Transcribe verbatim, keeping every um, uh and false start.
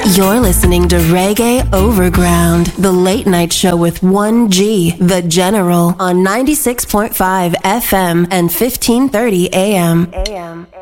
You're listening to Reggae Overground, the late night show with one G, The General, on ninety-six point five F M and fifteen thirty A M. A M.